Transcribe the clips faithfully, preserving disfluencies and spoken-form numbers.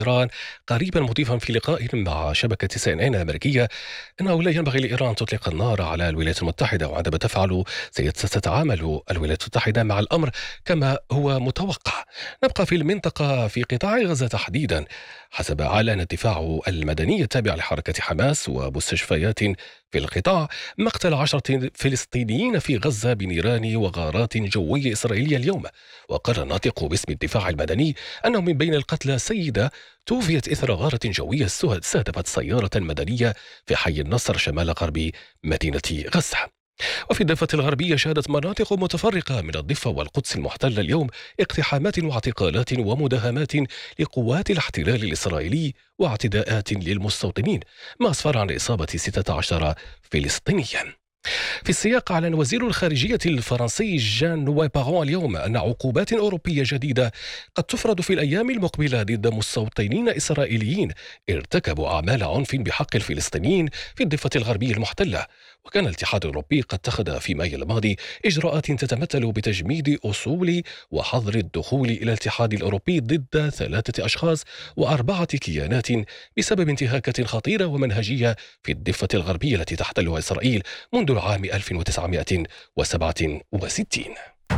إيران قريبا، مضيفا في لقاء مع شبكة سي إن إن الأمريكية أنه لا ينبغي لإيران أن تطلق النار على الولايات المتحدة، وعندما تفعل ستتعامل الولايات المتحدة مع الأمر كما هو متوقع. نبقى في المنطقة في قطاع غزة تحديدا. حسب أعلن الدفاع المدني التابع لحركة حماس ومستشفيات في القطاع مقتل عشرة فلسطينيين في غزة بنيران وغارات جوية إسرائيلية اليوم. وقال الناطق باسم الدفاع المدني أنه من بين القتلى سيدة توفيت إثر غارة جوية استهدفت سيارة مدنية في حي النصر شمال غرب مدينة غزة. وفي الضفة الغربية شهدت مناطق متفرقة من الضفة والقدس المحتلة اليوم اقتحامات واعتقالات ومداهمات لقوات الاحتلال الإسرائيلي واعتداءات للمستوطنين، ما أسفر عن إصابة ستة عشر فلسطينيا. في السياق، أعلن وزير الخارجية الفرنسي جان نوي بارون اليوم أن عقوبات أوروبية جديدة قد تفرض في الأيام المقبلة ضد مستوطنين إسرائيليين ارتكبوا أعمال عنف بحق الفلسطينيين في الضفة الغربية المحتلة. وكان الاتحاد الأوروبي قد اتخذ في مايو الماضي إجراءات تتمثل بتجميد أصول وحظر الدخول إلى الاتحاد الأوروبي ضد ثلاثة أشخاص وأربعة كيانات بسبب انتهاكات خطيرة ومنهجية في الضفة الغربية التي تحتلها إسرائيل منذ العام ألف وتسعمائة وسبعة وستين.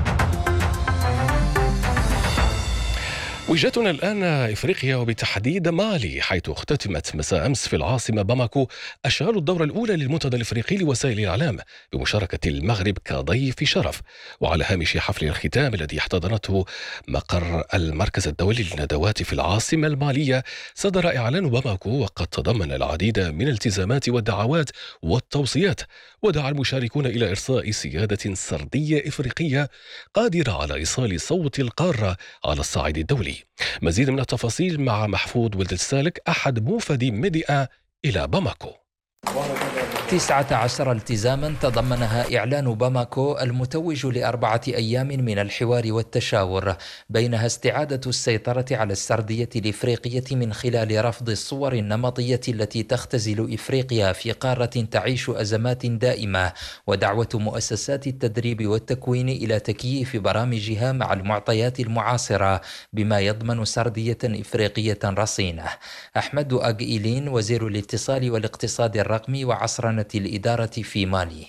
وجهتنا الآن إفريقيا وبالتحديد مالي، حيث اختتمت مساء أمس في العاصمة باماكو أشغال الدورة الأولى للمنتدى الإفريقي لوسائل الإعلام بمشاركة المغرب كضيف شرف. وعلى هامش حفل الختام الذي احتضنته مقر المركز الدولي للندوات في العاصمة المالية، صدر إعلان باماكو وقد تضمن العديد من الالتزامات والدعوات والتوصيات. ودعا المشاركون إلى إرساء سيادة سردية إفريقية قادرة على إيصال صوت القارة على الصعيد الدولي. مزيد من التفاصيل مع محفوظ ولد السالك، أحد موفدي ميديا إلى باماكو. تسعة عشر التزاما تضمنها إعلان باماكو المتوج لأربعة أيام من الحوار والتشاور، بينها استعادة السيطرة على السردية الإفريقية من خلال رفض الصور النمطية التي تختزل إفريقيا في قارة تعيش أزمات دائمة، ودعوة مؤسسات التدريب والتكوين إلى تكييف برامجها مع المعطيات المعاصرة بما يضمن سردية إفريقية رصينة. أحمد أغيلين وزير الاتصال والاقتصاد الرقمي وعصرنة الإدارة في مالي: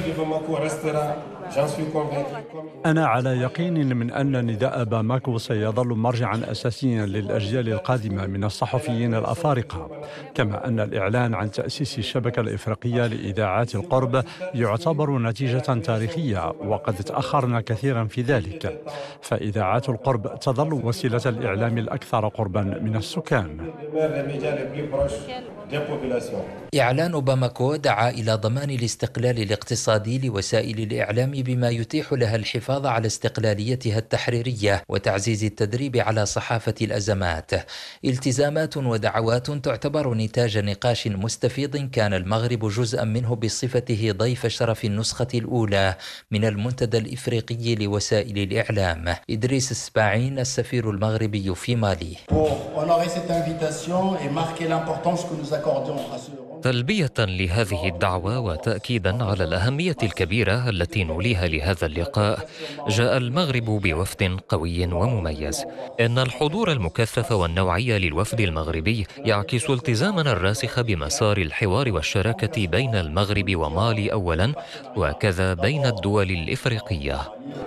أنا على يقين من أن نداء باماكو سيظل مرجعا أساسيا للأجيال القادمة من الصحفيين الأفارقة، كما أن الإعلان عن تأسيس الشبكة الإفريقية لإذاعات القرب يعتبر نتيجة تاريخية، وقد تأخرنا كثيرا في ذلك، فإذاعات القرب تظل وسيلة الإعلام الأكثر قربا من السكان. إعلان باماكو دعا إلى ضمان الاستقلال الاقتصادي لوسائل الإعلام بما يتيح لها الحفاظ على استقلاليتها التحريرية وتعزيز التدريب على صحافة الأزمات. التزامات ودعوات تعتبر نتاج نقاش مستفيض كان المغرب جزءا منه بصفته ضيف شرف النسخة الأولى من المنتدى الإفريقي لوسائل الإعلام. إدريس السباعين السفير المغربي في مالي: تلبية لهذه الدعوة وتأكيدا على الأهمية الكبيرة التي نوليها لهذا اللقاء، جاء المغرب بوفد قوي ومميز. إن الحضور المكثف والنوعي للوفد المغربي يعكس التزامنا الراسخ بمسار الحوار والشراكة بين المغرب ومالي أولا، وكذا بين الدول الإفريقية.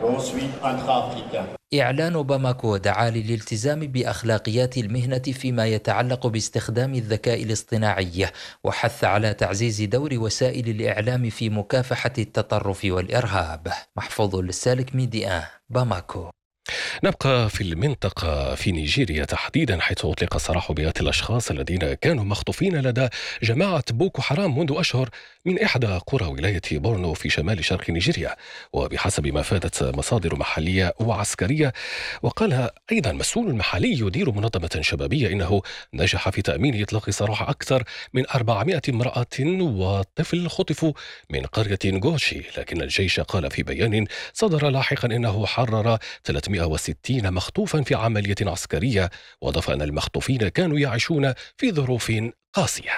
إعلان باماكو دعا للالتزام بأخلاقيات المهنة فيما يتعلق باستخدام الذكاء الاصطناعي، وحث على تعزيز دور وسائل الإعلام في مكافحة التطرف والإرهاب. محفوظ السالك، ميديا، باماكو. نبقى في المنطقة في نيجيريا تحديدا، حيث أطلق سراح مئات الأشخاص الذين كانوا مخطوفين لدى جماعة بوكو حرام منذ أشهر من إحدى قرى ولاية بورنو في شمال شرق نيجيريا، وبحسب ما فادت مصادر محلية وعسكرية. وقال أيضا مسؤول محلي يدير منظمة شبابية إنه نجح في تأمين إطلاق سراح أكثر من أربعمائة امرأة وطفل خطفوا من قرية غوشي، لكن الجيش قال في بيان صدر لاحقا إنه حرر ثلاثمائة وستين مخطوفا في عملية عسكرية، وأضاف أن المخطوفين كانوا يعيشون في ظروف قاسية.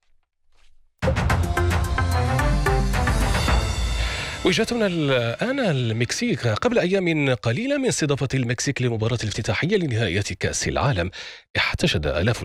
وجهتنا الآن المكسيك. قبل أيام قليلة من استضافة المكسيك للمباراة الافتتاحية لنهائيات كأس العالم، احتشد آلاف